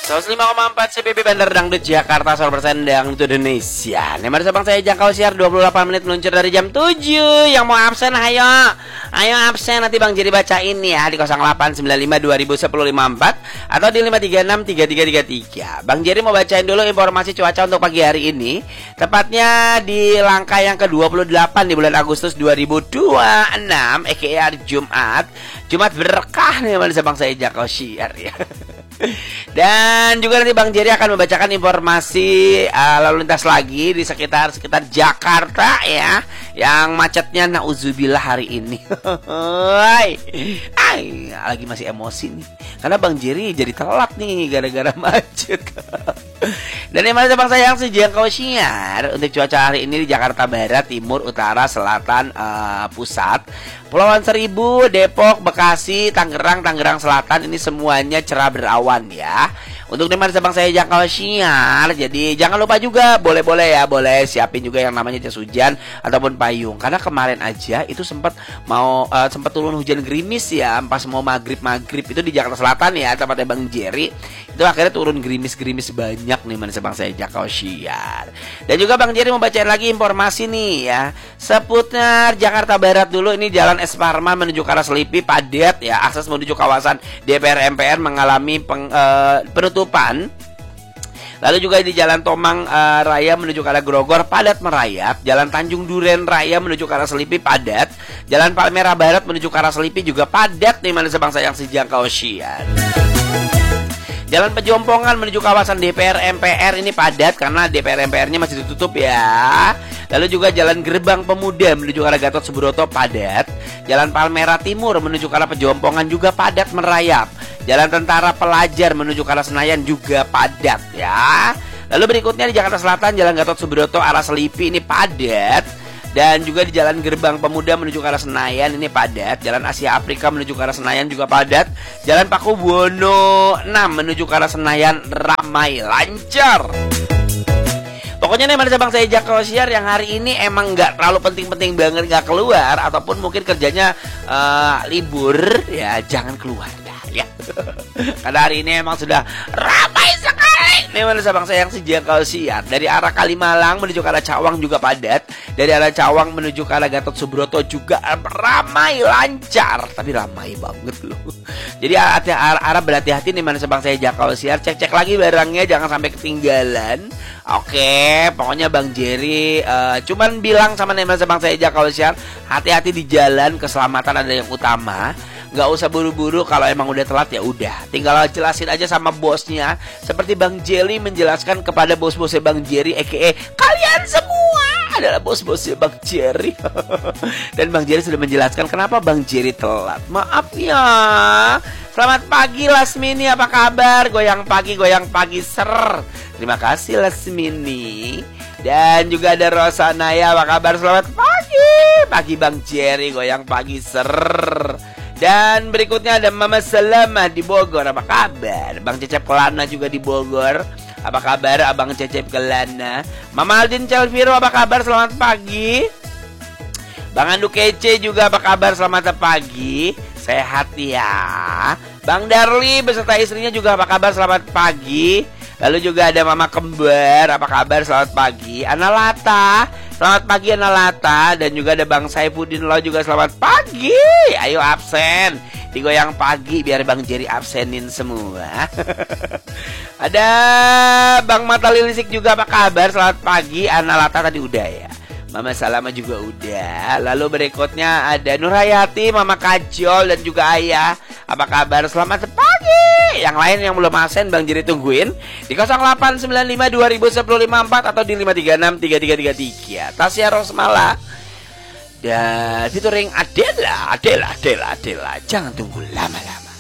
105,4 CPB Bandar Dangdut Jakarta 100% Dangdut Indonesia. Nomor sabang saya jangkau siar 28 menit meluncur dari jam 7. Yang mau absen ayo absen, nanti Bang Jerry bacain ya di 0895 201054 atau di 536 3333. Bang Jerry mau bacain dulu informasi cuaca untuk pagi hari ini, tepatnya di langkah yang ke-28 di bulan Agustus 2026 aka Jumat berkah nih nomor sabang saya jangkau siar ya. Dan juga nanti Bang Jerry akan membacakan informasi lalu lintas lagi di sekitar Jakarta ya, yang macetnya nauzubillah hari ini. Lagi masih emosi nih karena Bang Jerry jadi telat nih gara-gara macet. Dan yang mana Bang sayang sejangkau siar untuk cuaca hari ini di Jakarta Barat, Timur, Utara, Selatan, Pusat, Pulauan Seribu, Depok, Bekasi, Tangerang Selatan ini semuanya cerah berawan ya. Untuk teman sabang saya jangkau siar, jadi jangan lupa juga boleh siapin juga yang namanya jas hujan ataupun payung, karena kemarin aja itu sempat turun hujan gerimis ya, pas mau maghrib itu di Jakarta Selatan ya tempatnya Bang Jerry, itu akhirnya turun gerimis banyak nih teman sabang saya jangkau siar. Dan juga Bang Jerry membacain lagi informasi nih ya seputar Jakarta Barat dulu. Ini Jalan Es Parman menuju ke arah Selipi padat ya, akses menuju kawasan DPR MPR mengalami penutupan. Lalu juga di Jalan Tomang Raya menuju ke arah Grogor padat merayap. Jalan Tanjung Duren Raya menuju ke arah Selipi padat. Jalan Palmerah Barat menuju ke arah Selipi juga padat nih mana sebangsa yang sejangkau siar. Jalan Pejompongan menuju kawasan DPR MPR ini padat karena DPR MPR-nya masih ditutup ya. Lalu juga Jalan Gerbang Pemuda menuju ke arah Gatot Subroto padat. Jalan Palmerah Timur menuju ke arah Pejompongan juga padat merayap. Jalan Tentara Pelajar menuju ke arah Senayan juga padat ya. Lalu berikutnya di Jakarta Selatan Jalan Gatot Subroto arah Selipi ini padat. Dan juga di Jalan Gerbang Pemuda menuju ke arah Senayan ini padat. Jalan Asia Afrika menuju ke arah Senayan juga padat. Jalan Pakubuwono 6 menuju ke arah Senayan ramai lancar. Pokoknya nih mana sabang saya jangkau siar yang hari ini emang nggak terlalu penting-penting banget nggak keluar, ataupun mungkin kerjanya libur ya, jangan keluar ya. Karena hari ini emang sudah ramai sekali. Nih mana sabang saya yang sejangkau siar dari arah Kalimalang menuju ke arah Cawang juga padat. Dari arah Cawang menuju ke arah Gatot Subroto juga ramai lancar, tapi ramai banget loh. Jadi arah berhati-hati nih mana sabang saya jangkau siar, cek lagi barangnya jangan sampai ketinggalan. Oke, pokoknya Bang Jerry cuman bilang sama nih mana sabang saya jangkau siar, hati-hati di jalan, keselamatan ada yang utama. Gak usah buru-buru, kalau emang udah telat ya udah, tinggal jelasin aja sama bosnya, seperti Bang Jerry menjelaskan kepada bos-bosnya Bang Jerry aka kalian semua adalah bos-bosnya Bang Jerry. Dan Bang Jerry sudah menjelaskan kenapa Bang Jerry telat. Maaf ya. Selamat pagi Lasmini, apa kabar? Goyang pagi ser. Terima kasih Lasmini. Dan juga ada Rosanaya, apa kabar? Selamat pagi Bang Jerry, goyang pagi ser. Dan berikutnya ada Mama Salamah di Bogor, apa kabar? Bang Cecep Kelana juga di Bogor, apa kabar Abang Cecep Kelana? Mama Aldin Celviro, apa kabar? Selamat pagi. Bang Andu Kece juga, apa kabar? Selamat pagi. Sehat ya. Bang Darli beserta istrinya juga, apa kabar? Selamat pagi. Lalu juga ada Mama Kembar, apa kabar? Selamat pagi. Ana Lata, selamat pagi Ana Lata. Dan juga ada Bang Saifuddin Lo juga, selamat pagi. Ayo absen, digoyang pagi biar Bang Jerry absenin semua. Ada Bang Mata Lilisik juga, apa kabar? Selamat pagi. Ana Lata tadi udah ya. Mama Salama juga udah. Lalu berikutnya ada Nurhayati, Mama Kajol dan juga Ayah, apa kabar? Selamat pagi. Yang lain yang belum absen Bang Jerry tungguin di 0895 201054 atau di 536 3333. Tasya Rosmala dan featuring Adela. Jangan tunggu lama-lama.